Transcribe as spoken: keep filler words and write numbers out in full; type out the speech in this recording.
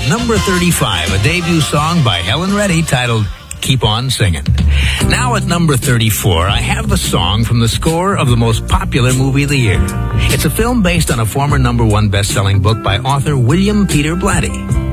number thirty-five, a debut song by Helen Reddy titled Keep On Singing. Now at number thirty-four, I have a song from the score of the most popular movie of the year. It's a film based on a former number one best-selling book by author William Peter Blatty.